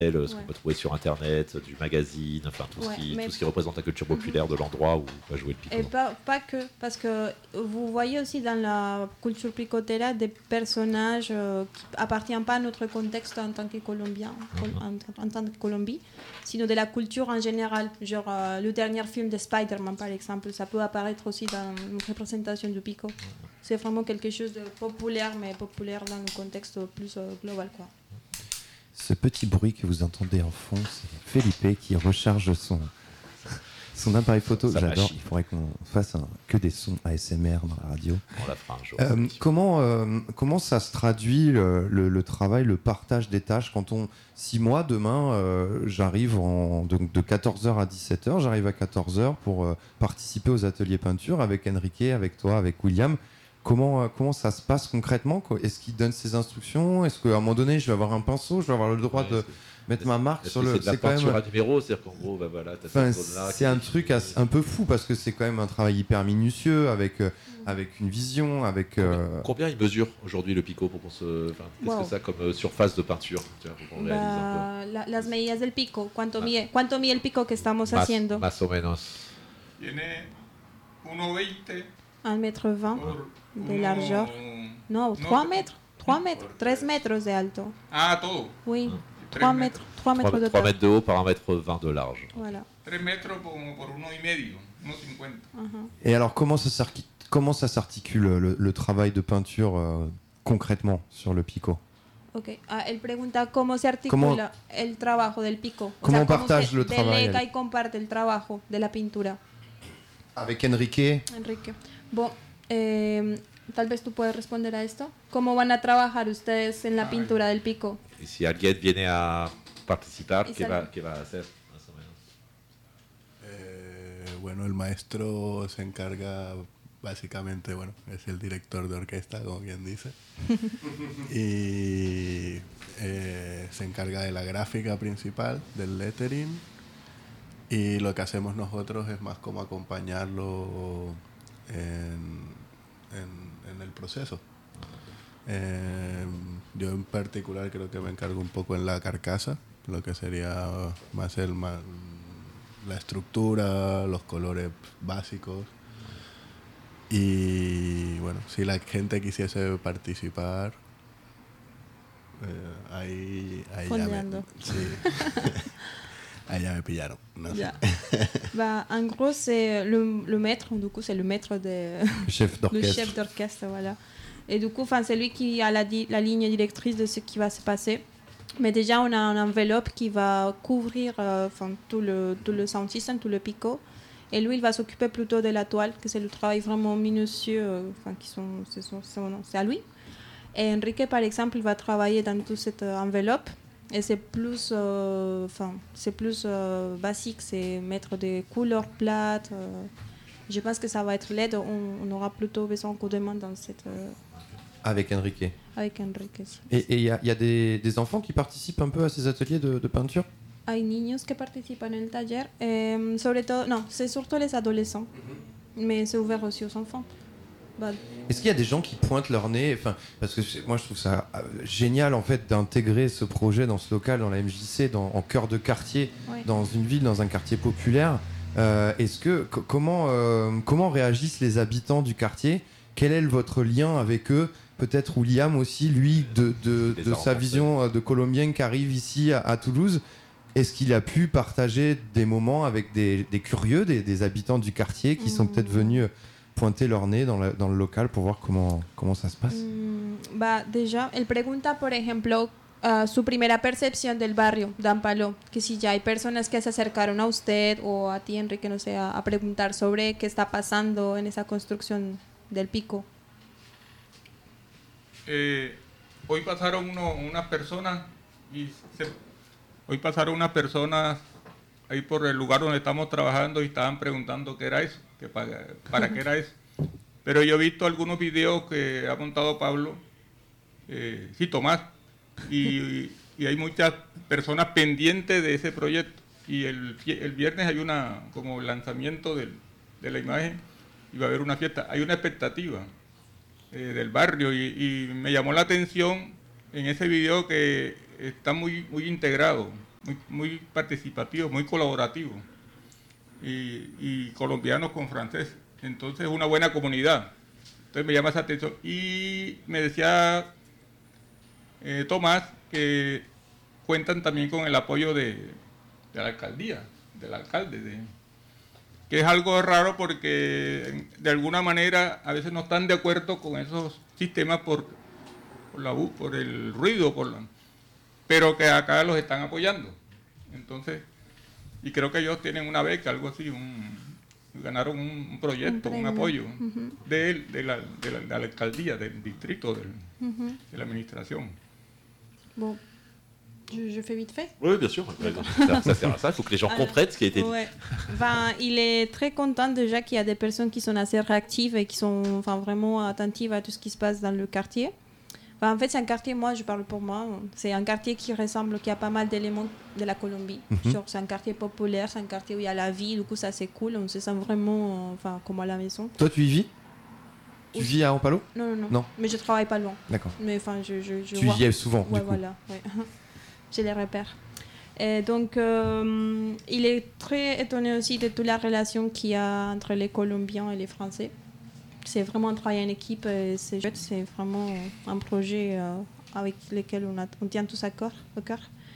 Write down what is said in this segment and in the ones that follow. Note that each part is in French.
ce qu'on peut trouver sur internet, du magazine, enfin tout ce qui représente la culture populaire de l'endroit où va jouer le pico. Et pas que, parce que vous voyez aussi dans la culture picotera des personnages qui appartiennent pas à notre contexte en tant que Colombien, en tant que Colombie, sinon de la culture en général. Genre le dernier film de Spider-Man par exemple, ça peut apparaître aussi dans une représentation du pico. C'est vraiment quelque chose de populaire, mais populaire dans le contexte plus global, quoi. Ce petit bruit que vous entendez en fond, c'est Felipe qui recharge son appareil photo. Ça J'adore, machine. il faudrait qu'on fasse que des sons ASMR dans la radio. On la fera un jour. Comment ça se traduit le travail, le partage des tâches quand si moi demain j'arrive de 14h à 17h, j'arrive à 14h pour participer aux ateliers peinture avec Enrique, avec toi, avec William. Comment ça se passe concrètement? Est-ce qu'il donne ses instructions? Est-ce qu'à un moment donné, je vais avoir un pinceau? Je vais avoir le droit de mettre ma marque sur le... C'est de la peinture à numéro, c'est-à-dire qu'en gros, voilà, t'as cette zone-là. C'est un truc un peu fou parce que c'est quand même un travail hyper minutieux avec une vision, avec... Combien il mesure aujourd'hui le pico pour qu'on se... Qu'est-ce que ça a comme surface de peinture? Pour qu'on réalise un peu. Las medidas del pico, ¿cuánto mide el pico que estamos haciendo? Más o menos. Tiene 1,20 1,20 m de largeur. No, 3 mètres. 3 mètres, 3 mètres de alto. Ah, todo. Oui, 3 mètres, 3 mètres de 3 mètres de haut par 1,20 m de large. Voilà. 3 metros como por 1,5, 1,50. Et alors, comment ça s'articule le travail de peinture concrètement sur le pico? Ok, él pregunta cómo se articula el trabajo del pico. ¿Cómo partage le travail? Delega y comparte el trabajo de la pintura. Avec Enrique. Bon, tal vez tú puedes responder a esto. ¿Cómo van a trabajar ustedes en la pintura del pico? Y si alguien viene a participar, ¿qué va a hacer? Más o menos. Bueno, el maestro se encarga básicamente, es el director de orquesta, como quien dice, y se encarga de la gráfica principal, del lettering, y lo que hacemos nosotros es más como acompañarlo en el proceso. Yo en particular creo que me encargo un poco en la carcasa, lo que sería más la estructura, los colores básicos. Y bueno, si la gente quisiese participar, ahí ya me pillaron. No sé. En gros, c'est le maître, du coup, c'est le maître le chef d'orchestre, voilà. Et du coup, c'est lui qui a la ligne directrice de ce qui va se passer. Mais déjà, on a une enveloppe qui va couvrir tout le sound system, tout le pico. Et lui, il va s'occuper plutôt de la toile, que c'est le travail vraiment minutieux, c'est à lui. Et Enrique, par exemple, il va travailler dans toute cette enveloppe. Et c'est plus, basique, c'est mettre des couleurs plates. Je pense que ça va être LED. On aura plutôt besoin qu'on demande dans cette... Avec Enrique. Avec Enrique, sí. Et il y a des enfants qui participent un peu à ces ateliers de peinture? Hay niños que participan en el taller, sobre todo, non, c'est surtout les adolescents, mais c'est ouvert aussi aux enfants. Est-ce qu'il y a des gens qui pointent leur nez, parce que moi je trouve ça génial en fait d'intégrer ce projet dans ce local, dans la MJC, en cœur de quartier, dans une ville, dans un quartier populaire. Comment réagissent les habitants du quartier? Quel est votre lien avec eux? Peut-être William aussi, lui, de sa vision de Colombien qui arrive ici à Toulouse. Est-ce qu'il a pu partager des moments avec des curieux, des habitants du quartier qui sont peut-être venus pointer leur nez dans le local pour voir comment ça se passe? Déjà, él pregunta, por ejemplo, su primera percepción del barrio, Dampalo, que si ya hay personas que se acercaron a usted o a ti, Enrique, no sé, a preguntar sobre qué está pasando en esa construcción del pico. Hoy pasaron unas personas Hoy pasaron unas personas ahí por el lugar donde estamos trabajando y estaban preguntando qué era eso, para qué era eso. Pero yo he visto algunos videos que ha montado Pablo, Tomás, y hay muchas personas pendientes de ese proyecto. Y el viernes hay como lanzamiento de la imagen y va a haber una fiesta. Hay una expectativa del barrio y me llamó la atención en ese video que está muy, muy integrado muy participativo, muy colaborativo, y colombianos con franceses. Entonces es una buena comunidad. Entonces me llama esa atención. Y me decía Tomás que cuentan también con el apoyo de la alcaldía, del alcalde, que es algo raro porque de alguna manera a veces no están de acuerdo con esos sistemas por el ruido, pero que acá los están apoyando. Entonces, y creo que ellos tienen una beca, algo así, ganaron un proyecto, un apoyo de la alcaldía, del distrito, de la administración. Bon. Je fais vite fait. Oui, bien sûr. Ça sert à ça. Il faut que les gens comprennent ce qui a été dit. Ouais. Il est très content déjà qu'il y a des personnes qui sont assez réactives et qui sont vraiment attentives à tout ce qui se passe dans le quartier. En fait, c'est un quartier, moi je parle pour moi, c'est un quartier qui a pas mal d'éléments de la Colombie. Genre, c'est un quartier populaire, c'est un quartier où il y a la vie, du coup ça c'est cool, on se sent vraiment comme à la maison. Toi tu y vis ? Tu vis à Ampalo ? Non, mais je travaille pas loin. D'accord. Mais je tu y es souvent, ouais, du coup. Voilà, ouais. J'ai les repères. Et donc, il est très étonné aussi de toute la relation qu'il y a entre les Colombiens et les Français. C'est vraiment un travail en équipe, c'est chouette, c'est vraiment un projet avec lequel on tient tous au cœur.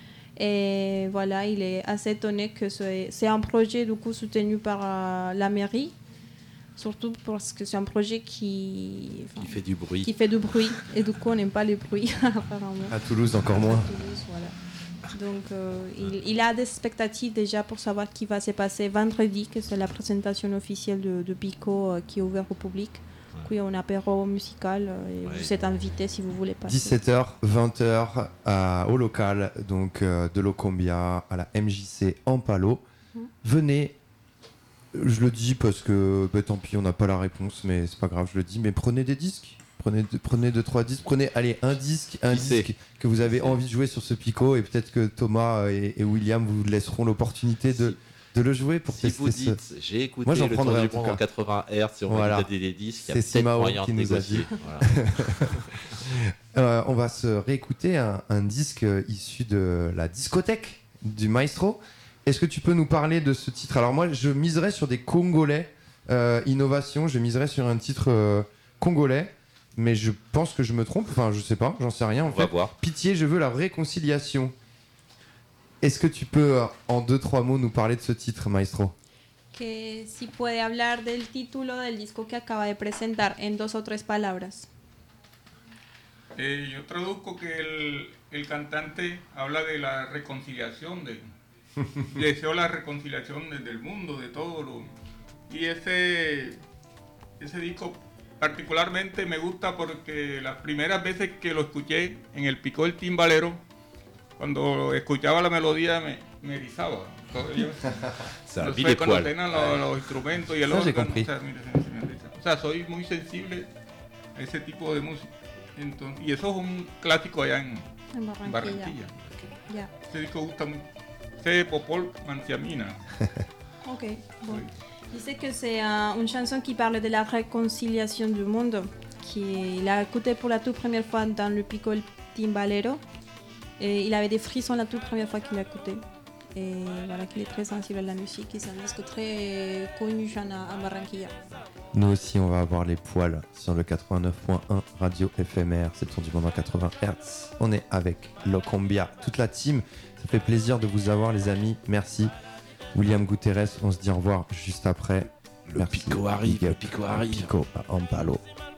Et voilà, il est assez étonné que c'est un projet du coup soutenu par la mairie, surtout parce que c'est un projet qui fait du bruit. Qui fait du bruit, et du coup on n'aime pas les bruits apparemment. À Toulouse encore moins. À Toulouse, voilà. Donc il a des expectatives déjà pour savoir qui va se passer vendredi, que c'est la présentation officielle de Pico qui est ouverte au public. Puis on a un apéro musical et vous êtes invités si vous voulez passer. 17h, 20h au local donc, de Locombia à la MJC Ampalo. Venez, je le dis parce que tant pis on n'a pas la réponse mais c'est pas grave, je le dis, mais prenez des disques. Prenez 2-3 disques, prenez un disque que vous avez envie de jouer sur ce Pico, et peut-être que Thomas et William vous laisseront l'opportunité de le jouer pour tester. Si vous dites, j'ai écouté moi, j'en le prendrai temps du monde en 80 Hz et on va donner des disques, il y a c'est peut-être Simao moyen qui de nous a dit. Voilà. On va se réécouter un disque issu de la discothèque du Maestro. Est-ce que tu peux nous parler de ce titre ? Alors moi je miserais sur des Congolais, innovation, je miserais sur un titre congolais. Mais je pense que je me trompe, enfin je sais pas, j'en sais rien. On va voir. Pitié, je veux la réconciliation. Est-ce que tu peux, en 2-3 mots, nous parler de ce titre, Maestro? Que si puede hablar del título del disco que acaba de presentar en 2 o 3 palabras. Yo traduzco que el cantante habla de la reconciliación, deseo la reconciliación del mundo, de todo. Y ese disco particularmente me gusta porque las primeras veces que lo escuché en el Pico del Timbalero, cuando escuchaba la melodía me erizaba. Cuando tenían los instrumentos y el órgano, o sea, soy muy sensible a ese tipo de música. Entonces, y eso es un clásico allá en Barranquilla. Yeah. Este disco gusta mucho. C'est Popol Manciamina. Ok, bon. Dice que c'est une chanson qui parle de la réconciliation du monde, qu'il a écouté pour la toute première fois dans le Pico del Timbalero. Et il avait des frissons la toute première fois qu'il l'a écouté. Et voilà, qu'il est très sensible à la musique et c'est un disque très connu à Barranquilla. Nous aussi, on va avoir les poils sur le 89.1 Radio FMR, c'est le tour du monde en 80 Hz. On est avec Locombia, toute la team. Ça fait plaisir de vous avoir, les amis. Merci. William Guterres, on se dit au revoir juste après. Le Pico arrive, le Pico arrive. Pico à Ampalo.